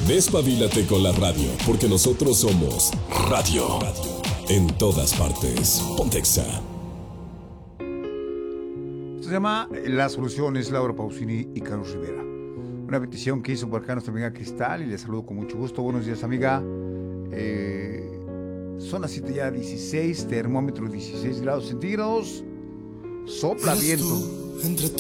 Despabilate con la radio, porque nosotros somos radio. En todas partes. Pontexa. Esto se llama La Solución, es Laura Pausini y Carlos Rivera. Una petición que hizo por acá nuestra amiga Cristal y le saludo con mucho gusto. Buenos días, amiga. Son las 7 ya 16, termómetro 16 grados centígrados. Sopla viento.